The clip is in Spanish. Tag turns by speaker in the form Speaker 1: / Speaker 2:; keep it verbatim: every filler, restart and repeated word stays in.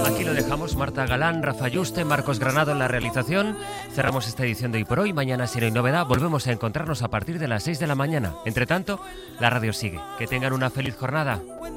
Speaker 1: Aquí lo dejamos, Marta Galán, Rafa Yuste, Marcos Granado en la realización. Cerramos esta edición de Hoy por Hoy. Mañana, si no hay novedad, volvemos a encontrarnos a partir de las seis de la mañana. Entre tanto, la radio sigue. Que tengan una feliz jornada.